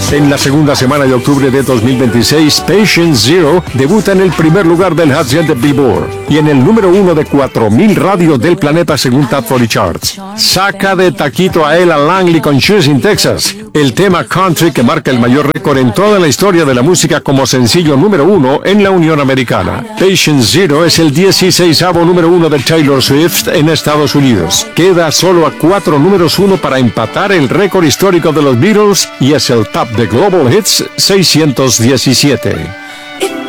En la segunda semana de octubre de 2026, Patient Zero debuta en el primer lugar del Hot 100 de Billboard y en el número 1 de 4.000 radios del planeta según Top 40 Charts. Saca de taquito a Ella Langley con Houston, Texas, el tema country que marca el mayor récord en toda la historia de la música como sencillo número 1 en la Unión Americana. Patient Zero es el 16º número 1 de Taylor Swift en Estados Unidos. Queda solo a 4 números 1 para empatar el récord histórico de los Beatles y es el top de Global Hits 617.